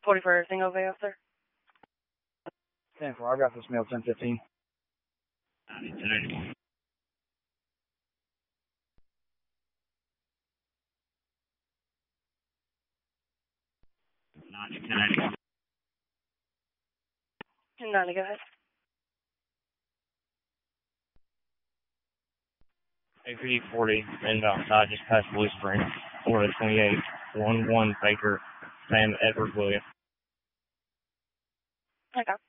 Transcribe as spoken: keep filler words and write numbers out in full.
forty for everything over here, sir. ten four, I got this mail ten fifteen. ten eighty-one. ten eighty-one. ten ninety, go ahead. A P D forty, and outside just past Blue Spring, Florida twenty-eight, one one Baker, Sam Edward Williams. Okay.